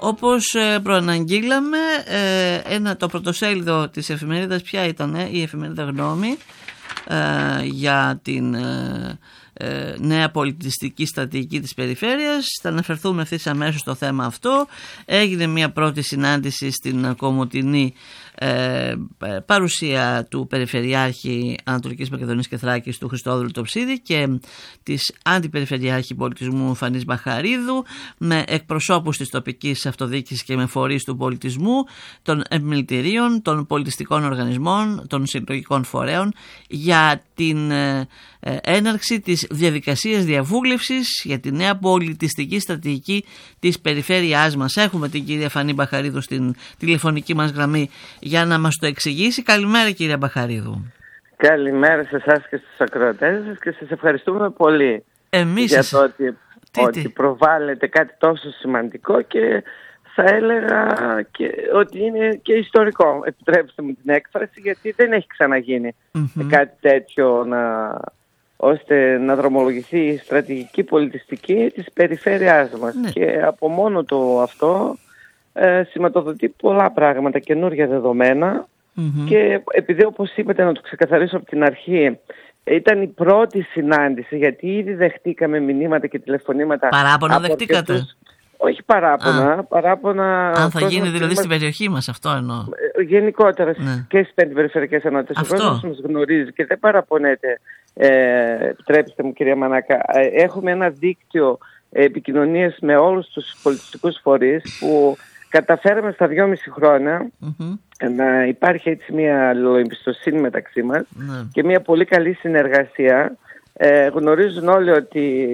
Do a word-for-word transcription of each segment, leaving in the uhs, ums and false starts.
Όπως ε, προαναγγείλαμε, ε, ένα, το πρωτοσέλιδο της εφημερίδας ποια ήταν, ε, η εφημερίδα Γνώμη, ε, για την ε, ε, νέα πολιτιστική στρατηγική της περιφέρειας. Θα αναφερθούμε ευθύς αμέσως στο θέμα αυτό. Έγινε μια πρώτη συνάντηση στην Κομοτηνή, ε, παρουσία του Περιφερειάρχη Ανατολικής Μακεδονίας και Θράκης του Χριστόδουλου Τοψίδη και της Αντιπεριφερειάρχη Πολιτισμού Φανής Μπαχαρίδου, με εκπροσώπους της τοπικής αυτοδιοίκησης και με φορείς του πολιτισμού, των επιμελητηρίων, των πολιτιστικών οργανισμών, των συλλογικών φορέων, για την ε, ε, έναρξη της διαδικασίας διαβούλευσης για τη νέα πολιτιστική στρατηγική της περιφέρειάς μας. Έχουμε την κυρία Φανή Μπαχαρίδου στην τηλεφωνική μας γραμμή για να μας το εξηγήσει. Καλημέρα, κυρία Μπαχαρίδου. Καλημέρα σε εσάς και στους ακροατές σας και σας ευχαριστούμε πολύ. Εμείς για σας... το ότι, τι, ότι τι. προβάλλετε κάτι τόσο σημαντικό και θα έλεγα και ότι είναι και ιστορικό. Επιτρέψτε μου την έκφραση, γιατί δεν έχει ξαναγίνει mm-hmm. κάτι τέτοιο να, ώστε να δρομολογηθεί η στρατηγική πολιτιστική της περιφέρειάς μας. Ναι. Και από μόνο το αυτό ε, σηματοδοτεί πολλά πράγματα, καινούργια δεδομένα. Mm-hmm. Και επειδή, όπως είπατε, να το ξεκαθαρίσω από την αρχή, ήταν η πρώτη συνάντηση, γιατί ήδη δεχτήκαμε μηνύματα και τηλεφωνήματα. Παράπονα δεχτήκατε? Τους... Όχι παράπονα. Α. παράπονα Αν θα γίνει δηλαδή μας... στην περιοχή μας, αυτό εννοώ. Γενικότερα ναι. και στις πέντε περιφερειακές ενότητες. Ο κόσμος μας γνωρίζει και δεν παραπονέται. Ε, επιτρέψτε μου, κυρία Μανάκα, ε, έχουμε ένα δίκτυο επικοινωνίας με όλους τους πολιτιστικούς φορείς που καταφέραμε στα δυόμιση χρόνια mm-hmm. να υπάρχει έτσι μια αλληλοεμπιστοσύνη μεταξύ μας mm-hmm. και μια πολύ καλή συνεργασία. Ε, γνωρίζουν όλοι ότι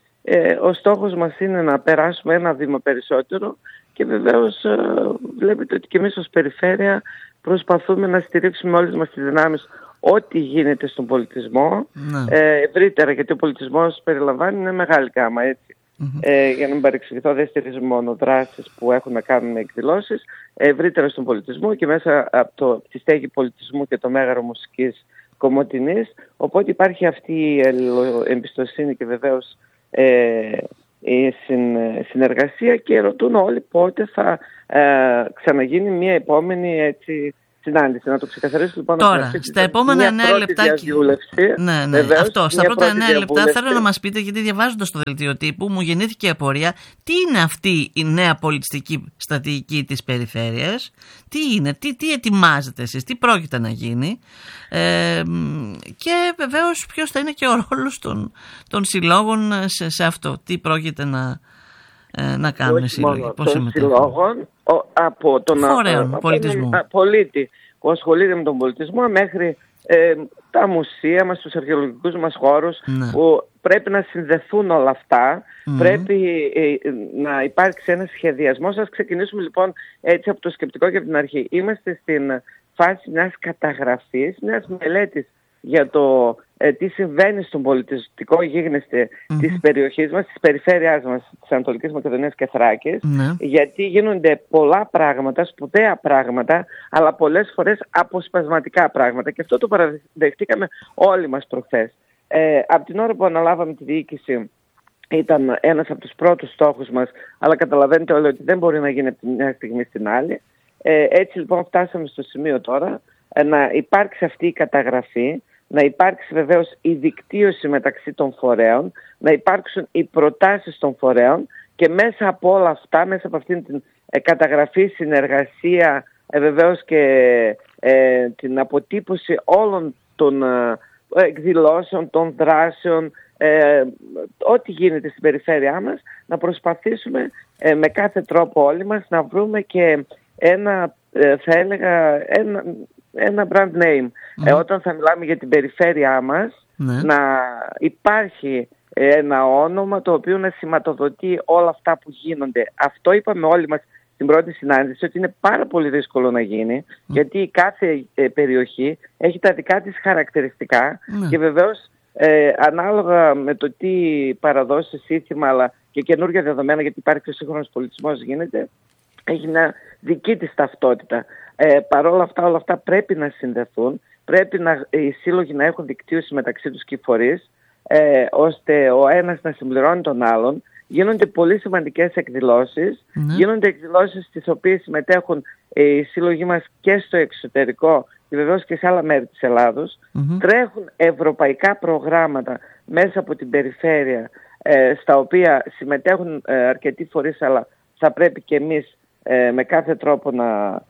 ε, ο στόχος μας είναι να περάσουμε ένα βήμα περισσότερο και βεβαίως ε, βλέπετε ότι και εμείς ως περιφέρεια προσπαθούμε να στηρίξουμε όλες μας τις δυνάμεις ό,τι γίνεται στον πολιτισμό mm-hmm. ε, ευρύτερα, γιατί ο πολιτισμός περιλαμβάνει μια μεγάλη γάμα, έτσι. Mm-hmm. Ε, για να μην παρεξηγηθώ, δεν στηρίζουμε μόνο δράσεις που έχουν να κάνουν με εκδηλώσεις, ευρύτερα στον πολιτισμό και μέσα από, το, από τη στέγη πολιτισμού και το Μέγαρο Μουσικής Κομοτηνής. Οπότε υπάρχει αυτή η εμπιστοσύνη και βεβαίως ε, η συν, συνεργασία και ρωτούν όλοι πότε θα ε, ξαναγίνει μια επόμενη έτσι, συνάντηση. Να το ξεκαθαρίσω λοιπόν. Τώρα, στα επόμενα εννέα λεπτά. Ναι, ναι, βεβαίως, αυτό. Στα πρώτα εννέα λεπτά θέλω να μας πείτε, γιατί διαβάζοντας το δελτίο τύπου μου γεννήθηκε η απορία, τι είναι αυτή η νέα πολιτιστική στρατηγική της περιφέρειας, τι είναι, τι, τι ετοιμάζετε εσείς, τι πρόκειται να γίνει, ε, και βεβαίως ποιος θα είναι και ο ρόλος των, των συλλόγων σε, σε αυτό, τι πρόκειται να, ε, να κάνουν οι σύλλογοι. Των συλλόγων, από τον φορέων πολιτισμού. Πολίτη που ασχολείται με τον πολιτισμό μέχρι ε, τα μουσεία μας, τους αρχαιολογικούς μας χώρους, ναι. που πρέπει να συνδεθούν όλα αυτά. Mm-hmm. Πρέπει ε, να υπάρξει ένας σχεδιασμός. Ας ξεκινήσουμε λοιπόν έτσι από το σκεπτικό και από την αρχή. Είμαστε στην φάση μιας καταγραφής, μιας μελέτης για το ε, τι συμβαίνει στον πολιτιστικό γίγνεσθε mm-hmm. της περιοχής μας, της περιφέρειάς μας, της Ανατολικής Μακεδονίας και Θράκης, mm-hmm. γιατί γίνονται πολλά πράγματα, σπουδαία πράγματα, αλλά πολλές φορές αποσπασματικά πράγματα. Και αυτό το παραδεχτήκαμε όλοι μας προχθές. Ε, από την ώρα που αναλάβαμε τη διοίκηση, ήταν ένας από τους πρώτους στόχους μας, αλλά καταλαβαίνετε όλοι ότι δεν μπορεί να γίνει από τη μια στιγμή στην άλλη. Ε, έτσι λοιπόν φτάσαμε στο σημείο τώρα ε, να υπάρξει αυτή η καταγραφή, να υπάρξει βεβαίως η δικτύωση μεταξύ των φορέων, να υπάρξουν οι προτάσεις των φορέων και μέσα από όλα αυτά, μέσα από αυτήν την ε, καταγραφή, συνεργασία, ε, βεβαίως και ε, την αποτύπωση όλων των ε, εκδηλώσεων, των δράσεων, ε, ό,τι γίνεται στην περιφέρειά μας, να προσπαθήσουμε ε, με κάθε τρόπο όλοι μας να βρούμε και ένα, ε, θα έλεγα, ένα... ένα brand name. Mm. Ε, όταν θα μιλάμε για την περιφέρειά μας, mm. να υπάρχει ένα όνομα το οποίο να σηματοδοτεί όλα αυτά που γίνονται. Αυτό είπαμε όλοι μας στην πρώτη συνάντηση, ότι είναι πάρα πολύ δύσκολο να γίνει, mm. γιατί κάθε ε, περιοχή έχει τα δικά της χαρακτηριστικά mm. και βεβαίως ε, ανάλογα με το τι παραδόσεις, σύστημα, αλλά και καινούργια δεδομένα, γιατί υπάρχει ο σύγχρονος πολιτισμός γίνεται, έχει μια δική της ταυτότητα. Ε, Παρ' όλα αυτά, όλα αυτά πρέπει να συνδεθούν, πρέπει να, οι σύλλογοι να έχουν δικτύωση μεταξύ τους και οι φορείς, ε, ώστε ο ένας να συμπληρώνει τον άλλον, γίνονται πολύ σημαντικές εκδηλώσεις, ναι. γίνονται εκδηλώσεις στις οποίες συμμετέχουν οι σύλλογοι μας και στο εξωτερικό και βεβαίως και σε άλλα μέρη της Ελλάδος. Mm-hmm. Τρέχουν ευρωπαϊκά προγράμματα μέσα από την περιφέρεια, ε, στα οποία συμμετέχουν ε, αρκετοί φορείς, αλλά θα πρέπει και εμείς ε, με κάθε τρόπο να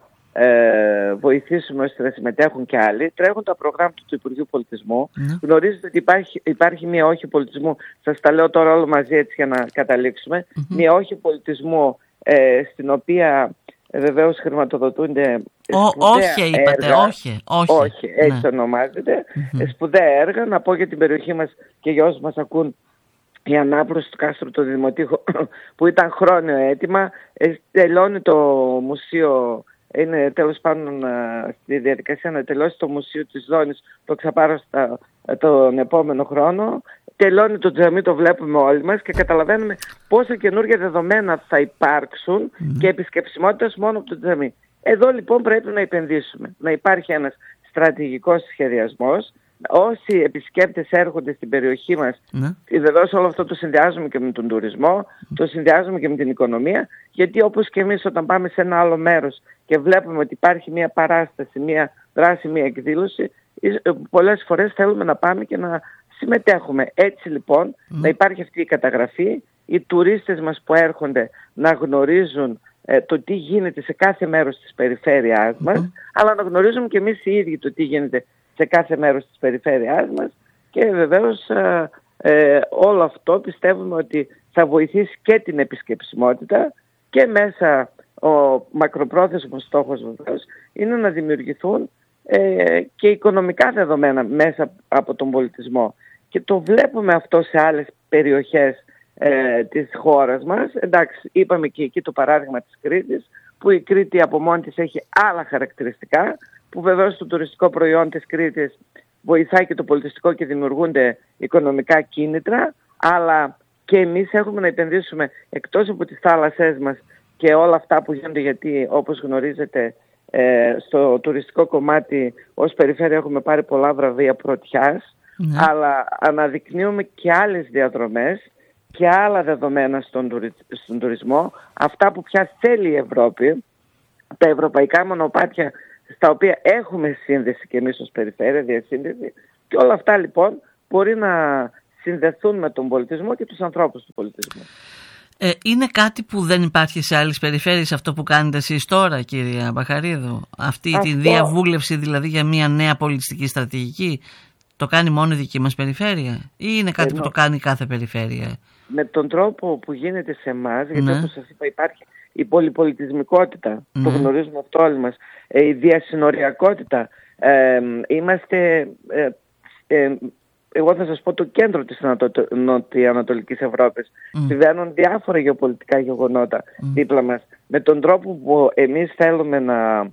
ε, βοηθήσουμε ώστε να συμμετέχουν και άλλοι. Τρέχουν τα προγράμματα του Υπουργείου Πολιτισμού. Mm-hmm. Γνωρίζετε ότι υπάρχει, υπάρχει μια όχη πολιτισμού, σας τα λέω τώρα όλο μαζί έτσι για να καταλήξουμε, mm-hmm. μια όχη πολιτισμού ε, στην οποία ε, βεβαίως χρηματοδοτούνται Ο, όχι είπατε, έργα. όχι, όχι. Όχι, έτσι ναι. ονομάζεται. Mm-hmm. Σπουδαία έργα. Να πω για την περιοχή μας και για όσους μας ακούν, η ανάπλωση του κάστρου του Δημοτήχου που ήταν χρόνιο αίτημα, τελειώνει το μουσείο, είναι τέλος πάντων στη διαδικασία να τελειώσει το μουσείο της Δόνης, το ξαπάραστα τον επόμενο χρόνο. Τελειώνει το τζαμί, το βλέπουμε όλοι μας και καταλαβαίνουμε πόσα καινούργια δεδομένα θα υπάρξουν mm. και επισκεψιμότητας μόνο από το τζαμί. Εδώ λοιπόν πρέπει να επενδύσουμε, να υπάρχει ένας στρατηγικός σχεδιασμός. Όσοι επισκέπτες έρχονται στην περιοχή μας, ναι. βεβαίως όλο αυτό το συνδυάζουμε και με τον τουρισμό, το συνδυάζουμε και με την οικονομία, γιατί όπως και εμείς όταν πάμε σε ένα άλλο μέρος και βλέπουμε ότι υπάρχει μια παράσταση, μια δράση, μια εκδήλωση, πολλές φορές θέλουμε να πάμε και να συμμετέχουμε. Έτσι λοιπόν mm. να υπάρχει αυτή η καταγραφή, οι τουρίστες μας που έρχονται να γνωρίζουν ε, το τι γίνεται σε κάθε μέρος της περιφέρειάς μας, mm. αλλά να γνωρίζουμε και εμείς οι ίδιοι το τι γίνεται σε κάθε μέρος της περιφέρειάς μας και βεβαίως ε, ε, όλο αυτό πιστεύουμε ότι θα βοηθήσει και την επισκεψιμότητα και μέσα ο μακροπρόθεσμος στόχος βεβαίως είναι να δημιουργηθούν ε, και οικονομικά δεδομένα μέσα από τον πολιτισμό και το βλέπουμε αυτό σε άλλες περιοχές ε, της χώρας μας. Εντάξει, είπαμε και εκεί το παράδειγμα της Κρήτης, που η Κρήτη από μόνη της έχει άλλα χαρακτηριστικά, που βεβαίως το τουριστικό προϊόν της Κρήτης βοηθάει και το πολιτιστικό και δημιουργούνται οικονομικά κίνητρα, αλλά και εμείς έχουμε να επενδύσουμε εκτός από τις θάλασσές μας και όλα αυτά που γίνονται, γιατί όπως γνωρίζετε ε, στο τουριστικό κομμάτι ως περιφέρεια έχουμε πάρει πολλά βραβεία πρωτιάς, ναι. αλλά αναδεικνύουμε και άλλες διαδρομές και άλλα δεδομένα στον, τουρι... στον τουρισμό, αυτά που πια θέλει η Ευρώπη, τα ευρωπαϊκά μονοπάτια στα οποία έχουμε σύνδεση και εμείς ως περιφέρεια, διασύνδεση, και όλα αυτά λοιπόν μπορεί να συνδεθούν με τον πολιτισμό και τους ανθρώπους του πολιτισμού. Ε, είναι κάτι που δεν υπάρχει σε άλλες περιφέρειες αυτό που κάνετε εσείς τώρα, κυρία Μπαχαρίδου? Αυτή αυτό... τη διαβούλευση δηλαδή για μια νέα πολιτιστική στρατηγική, το κάνει μόνο η δική μας περιφέρεια ή είναι κάτι Ενώ... που το κάνει κάθε περιφέρεια? Με τον τρόπο που γίνεται σε εμάς, γιατί ναι. όπως σας είπα υπάρχει η πολυπολιτισμικότητα, mm. το γνωρίζουμε αυτό όλοι μας, ε, η διασυνοριακότητα. Ε, είμαστε, ε, ε, εγώ θα σας πω, το κέντρο της νοτιοανατολικής Ευρώπης. Mm. Συμβαίνουν διάφορα γεωπολιτικά γεγονότα mm. δίπλα μας. Με τον τρόπο που εμείς θέλουμε να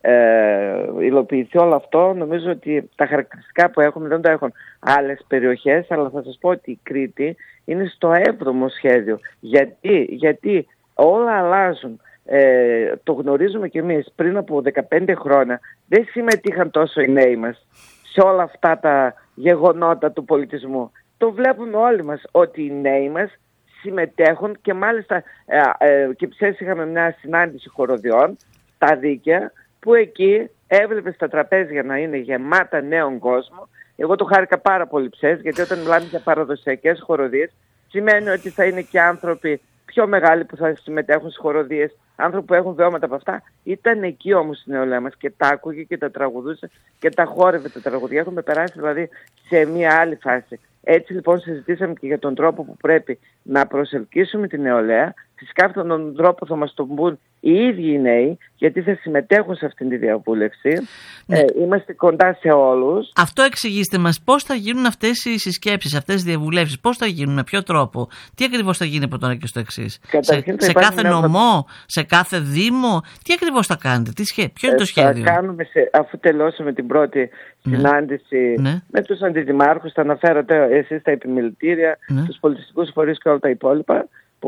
ε, υλοποιηθεί όλο αυτό, νομίζω ότι τα χαρακτηριστικά που έχουμε δεν τα έχουν άλλες περιοχές, αλλά θα σας πω ότι η Κρήτη είναι στο έβδομο σχέδιο. Γιατί, γιατί όλα αλλάζουν. Ε, το γνωρίζουμε κι εμείς. Πριν από δεκαπέντε χρόνια δεν συμμετείχαν τόσο οι νέοι μας σε όλα αυτά τα γεγονότα του πολιτισμού. Το βλέπουμε όλοι μας ότι οι νέοι μας συμμετέχουν και μάλιστα ε, ε, και ψες είχαμε μια συνάντηση χοροδιών, τα δίκαια, που εκεί έβλεπες τα τραπέζια να είναι γεμάτα νέον κόσμο. Εγώ το χάρηκα πάρα πολύ ψες, γιατί όταν μιλάμε για παραδοσιακές χοροδίες σημαίνει ότι θα είναι και άνθρωποι πιο μεγάλοι που θα συμμετέχουν στις χοροδίες, άνθρωποι που έχουν βιώματα από αυτά. Ήταν εκεί όμως στην νεολαία μας και τα άκουγε και τα τραγουδούσε και τα χόρευε τα τραγουδία. Έχουμε περάσει δηλαδή σε μια άλλη φάση. Έτσι λοιπόν συζητήσαμε και για τον τρόπο που πρέπει να προσελκύσουμε την νεολαία. Φυσικά αυτόν τον τρόπο θα μας τον πούν οι ίδιοι οι νέοι, γιατί θα συμμετέχουν σε αυτήν τη διαβούλευση. Ναι. Ε, είμαστε κοντά σε όλους. Αυτό εξηγήστε μας, πώς θα γίνουν αυτές οι συσκέψεις, αυτές οι διαβουλεύσεις, πώς θα γίνουν, με ποιο τρόπο, τι ακριβώς θα γίνει από τώρα και στο εξής? Σε, σε κάθε νομό, σε κάθε δήμο, τι ακριβώς θα κάνετε, τι σχέ, ποιο είναι το σχέδιο? Θα κάνουμε, σε, αφού τελειώσουμε την πρώτη ναι. συνάντηση ναι. με τους αντιδημάρχους, τα αναφέρατε εσείς τα επιμελητήρια, ναι. τους πολιτιστικούς φορείς και όλα τα υπόλοιπα, που,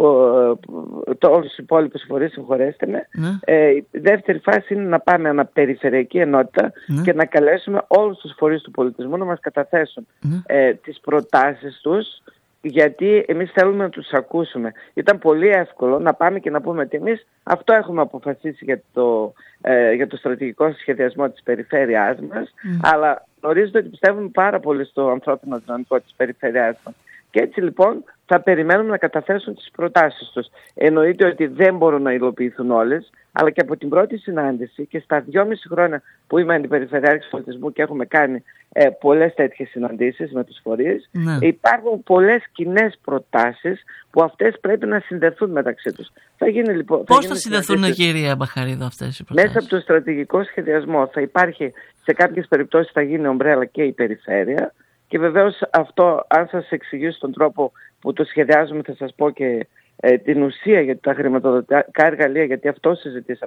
το, όλους τους υπόλοιπους φορείς, συγχωρέστε με. Ναι. Ε, η δεύτερη φάση είναι να πάμε αναπεριφερειακή ενότητα ναι. και να καλέσουμε όλους τους φορείς του πολιτισμού να μας καταθέσουν ναι. ε, τις προτάσεις τους γιατί εμείς θέλουμε να τους ακούσουμε. Ήταν πολύ εύκολο να πάμε και να πούμε ότι εμείς αυτό έχουμε αποφασίσει για το, ε, για το στρατηγικό σχεδιασμό της περιφέρειάς μας, mm. αλλά γνωρίζετε ότι πιστεύουμε πάρα πολύ στο ανθρώπινο δυναμικό της περιφέρειάς μας. Και έτσι λοιπόν θα περιμένουμε να καταθέσουν τις προτάσεις τους. Εννοείται ότι δεν μπορούν να υλοποιηθούν όλες, αλλά και από την πρώτη συνάντηση και στα δυόμιση χρόνια που είμαι αντιπεριφερειάρχης πολιτισμού και έχουμε κάνει ε, πολλές τέτοιες συναντήσεις με τους φορείς, ναι. υπάρχουν πολλές κοινές προτάσεις που αυτές πρέπει να συνδεθούν μεταξύ τους. Θα γίνει, λοιπόν, Πώς θα, θα συνδεθούν, κυρία Μπαχαρίδου, αυτές οι προτάσεις? Μέσα από το στρατηγικό σχεδιασμό θα υπάρχει, σε κάποιες περιπτώσεις θα γίνει ομπρέλα και η περιφέρεια. Και βεβαίως αυτό, αν σας εξηγήσω τον τρόπο που το σχεδιάζουμε, θα σας πω και ε, την ουσία για τα χρηματοδοτικά εργαλεία, γιατί αυτό συζητήσαμε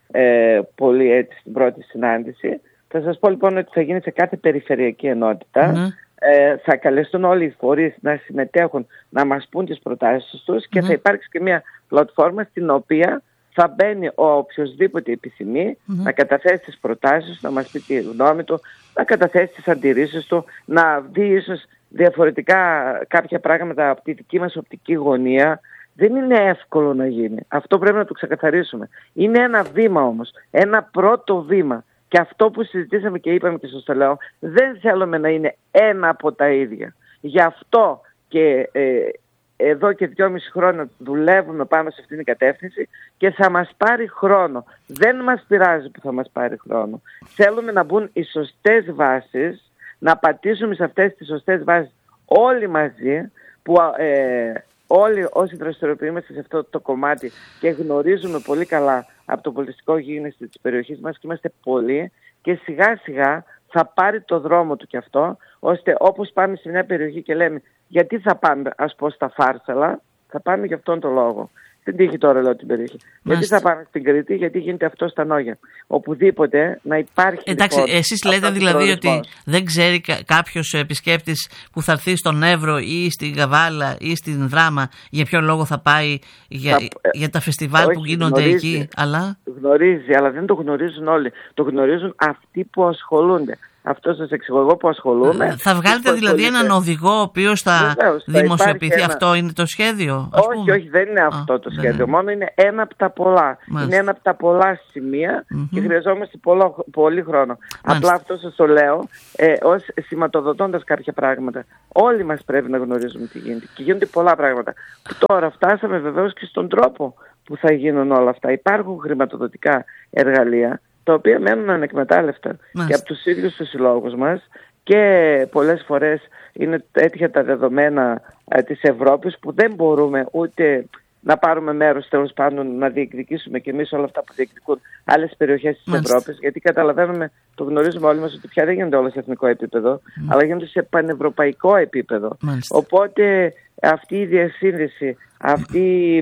ε, πολύ έτσι στην πρώτη συνάντηση. Θα σας πω λοιπόν ότι θα γίνει σε κάθε περιφερειακή ενότητα. Mm-hmm. Ε, θα καλεστούν όλοι οι φορείς να συμμετέχουν, να μας πούν τις προτάσεις τους mm-hmm. και θα υπάρξει και μια πλατφόρμα στην οποία θα μπαίνει ο οποιοσδήποτε επιθυμεί mm-hmm. να καταθέσει τις προτάσεις, να μας πει τη γνώμη του, να καταθέσει τις αντιρρήσεις του, να δει ίσως διαφορετικά κάποια πράγματα από τη δική μας οπτική γωνία. Δεν είναι εύκολο να γίνει. Αυτό πρέπει να το ξεκαθαρίσουμε. Είναι ένα βήμα όμως, ένα πρώτο βήμα. Και αυτό που συζητήσαμε και είπαμε και στο λέω, δεν θέλουμε να είναι ένα από τα ίδια. Γι' αυτό και ε, εδώ και δυόμιση χρόνια δουλεύουμε πάνω σε αυτήν την κατεύθυνση και θα μας πάρει χρόνο. Δεν μας πειράζει που θα μας πάρει χρόνο. Θέλουμε να μπουν οι σωστές βάσεις, να πατήσουμε σε αυτές τις σωστές βάσεις όλοι μαζί, που ε, όλοι όσοι δραστηριοποιούμαστε σε αυτό το κομμάτι και γνωρίζουμε πολύ καλά από το πολιτιστικό γίγνεσθε της περιοχής μας και είμαστε πολλοί, και σιγά σιγά θα πάρει το δρόμο του κι αυτό, ώστε όπως πάμε σε μια περιοχή και λέμε γιατί θα πάμε, ας πω, στα Φάρσαλα, θα πάμε για αυτόν τον λόγο. Δεν τύχει τώρα, λέω, την περιοχή. Μάλιστα. Γιατί θα πάμε στην Κρήτη, γιατί γίνεται αυτό στα Νόγια. Οπουδήποτε να υπάρχει. Εντάξει, λοιπόν, εσείς λέτε δηλαδή ότι δεν ξέρει κάποιος επισκέπτης που θα έρθει στον Εύρο ή στην Καβάλα ή στην Δράμα για ποιο λόγο θα πάει για, θα, για τα φεστιβάλ όχι, που γίνονται γνωρίζει, εκεί. Αλλά... Γνωρίζει, αλλά δεν το γνωρίζουν όλοι. Το γνωρίζουν αυτοί που ασχολούνται. Αυτό σας εξηγώ, εγώ που ασχολούμαι. Θα βγάλετε δηλαδή έναν οδηγό ο οποίος θα Βεβαίως, δημοσιοποιηθεί, ένα... αυτό είναι το σχέδιο? Ας όχι, πούμε. όχι, δεν είναι αυτό Α, το σχέδιο, είναι. μόνο είναι ένα από τα πολλά. Μάλιστα. Είναι ένα από τα πολλά σημεία mm-hmm. και χρειαζόμαστε πολλό, πολύ χρόνο. Μάλιστα. Απλά αυτό σας το λέω ε, ως σηματοδοτώντας κάποια πράγματα. Όλοι μας πρέπει να γνωρίζουμε τι γίνεται και γίνονται πολλά πράγματα. Τώρα φτάσαμε βεβαίως και στον τρόπο που θα γίνουν όλα αυτά. Υπάρχουν χρηματοδοτικά εργαλεία τα οποία μένουν ανεκμετάλλευτα και από τους ίδιους τους συλλόγους μας, και πολλές φορές είναι τέτοια τα δεδομένα ε, της Ευρώπης που δεν μπορούμε ούτε να πάρουμε μέρος, τέλος πάντων να διεκδικήσουμε και εμείς όλα αυτά που διεκδικούν άλλες περιοχές της Μάλιστα. Ευρώπης, γιατί καταλαβαίνουμε, το γνωρίζουμε όλοι μας, ότι πια δεν γίνονται όλα σε εθνικό επίπεδο, mm. αλλά γίνονται σε πανευρωπαϊκό επίπεδο. Μάλιστα. Οπότε αυτή η διασύνδεση, αυτή...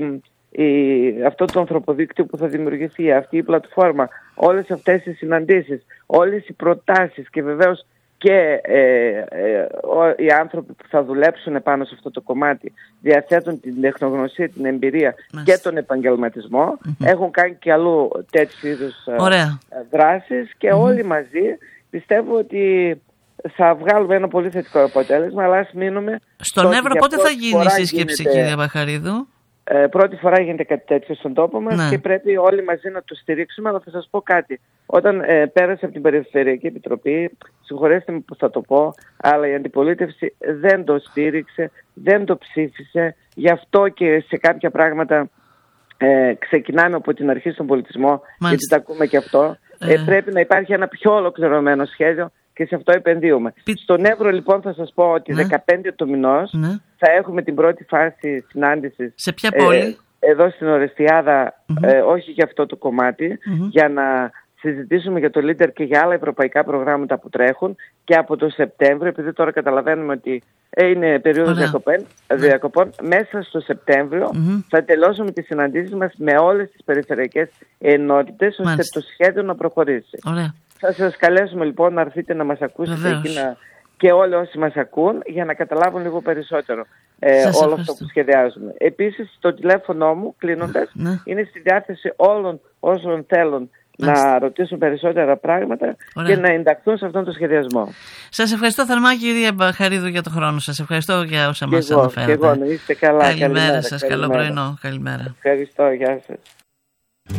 Η, αυτό το ανθρωποδίκτυο που θα δημιουργηθεί, αυτή η πλατφόρμα, όλες αυτές οι συναντήσεις, όλες οι προτάσεις και βεβαίως και ε, ε, ο, οι άνθρωποι που θα δουλέψουν πάνω σε αυτό το κομμάτι διαθέτουν την τεχνογνωσία, την εμπειρία Μάλιστα. και τον επαγγελματισμό. Mm-hmm. Έχουν κάνει και αλλού τέτοιου είδους δράσεις και mm-hmm. όλοι μαζί πιστεύω ότι θα βγάλουμε ένα πολύ θετικό αποτέλεσμα, αλλά ας μείνουμε... Στον Εύρο πότε θα γίνει η σύσκεψη, γίνεται... κυρία Μπαχαρίδου? Ε, πρώτη φορά γίνεται κάτι τέτοιο στον τόπο μας ναι. και πρέπει όλοι μαζί να το στηρίξουμε, αλλά θα σας πω κάτι. Όταν ε, πέρασε από την Περιφερειακή Επιτροπή, συγχωρέστε με που θα το πω, αλλά η αντιπολίτευση δεν το στήριξε, δεν το ψήφισε, γι' αυτό και σε κάποια πράγματα ε, ξεκινάμε από την αρχή στον πολιτισμό, Μάλιστα. γιατί τα ακούμε και αυτό. Ε... Ε, πρέπει να υπάρχει ένα πιο ολοκληρωμένο σχέδιο και σε αυτό επενδύουμε. Πι... Στον Εύρο λοιπόν θα σας πω ότι ναι. δεκαπέντε του μηνός ναι. θα έχουμε την πρώτη φάση συνάντησης. Σε ποια πόλη? Ε, εδώ στην Ορεστιάδα, mm-hmm. ε, όχι για αυτό το κομμάτι, mm-hmm. για να συζητήσουμε για το Leader και για άλλα ευρωπαϊκά προγράμματα που τρέχουν, και από το Σεπτέμβριο, επειδή τώρα καταλαβαίνουμε ότι ε, είναι περίοδος διακοπών, διακοπών, μέσα στο Σεπτέμβριο mm-hmm. θα τελειώσουμε τις συναντήσεις μας με όλες τις περιφερειακές ενότητες, ώστε Μάλιστα. το σχέδιο να προχωρήσει. Ωραία. Θα σας καλέσουμε λοιπόν να έρθετε να μας ακούσετε εκεί να... και όλοι όσοι μας ακούν, για να καταλάβουν λίγο περισσότερο ε, όλο αυτό που σχεδιάζουμε. Επίσης το τηλέφωνο μου, κλείνοντας, ναι. είναι στη διάθεση όλων όσων θέλουν να ρωτήσουν περισσότερα πράγματα. Ωραία. Και να ενταχθούν σε αυτόν τον σχεδιασμό. Σας ευχαριστώ θερμά, κυρία Μπαχαρίδου, για τον χρόνο σας. Ευχαριστώ για όσα μας αναφέρατε. Και εγώ, να είστε καλά. Καλημέρα, καλημέρα σας, καλό πρωινό. Καλημέρα. Ευχαριστώ, γεια σας.